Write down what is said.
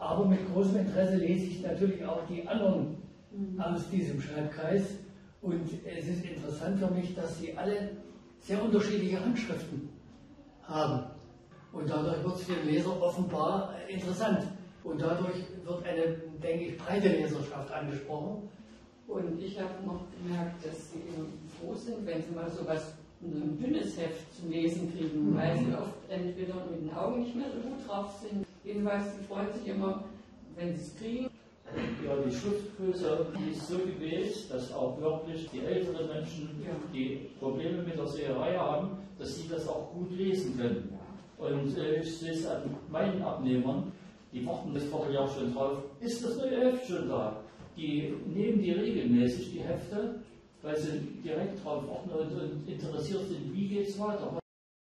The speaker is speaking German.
Aber mit großem Interesse lese ich natürlich auch die anderen aus diesem Schreibkreis. Und es ist interessant für mich, dass sie alle sehr unterschiedliche Handschriften haben. Und dadurch wird es für den Leser offenbar interessant. Und dadurch wird eine, denke ich, breite Leserschaft angesprochen. Und ich habe noch gemerkt, dass sie froh sind, wenn sie mal so was, ein dünnes Heft zum Lesen kriegen, weil sie oft entweder mit den Augen nicht mehr so gut drauf sind. Jedenfalls, sie freuen sich immer, wenn sie es kriegen. Ja, die Schriftgröße, die ist so gewählt, dass auch wirklich die älteren Menschen, die Probleme mit der Seherei haben, dass sie das auch gut lesen können. Und ich sehe es an meinen Abnehmern, die warten das Vierteljahr schon drauf, ist das neue Heft schon da? Die nehmen die regelmäßig, die Hefte, weil sie direkt drauf warten und interessiert sind, wie geht es weiter.